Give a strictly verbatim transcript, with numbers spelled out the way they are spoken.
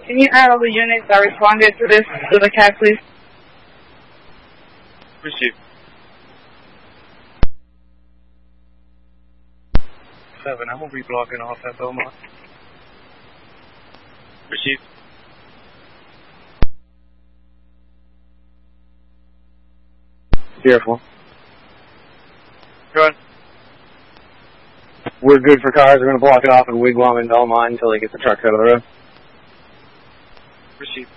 Can you add all the units that responded to this to the C A C, please? Receive. Seven, I'm going to be blocking off at Beaumont. Receive. Careful. Go ahead. We're good for cars. We're going to block it off in Wigwam and Belmont until they get the trucks out of the road. Receive.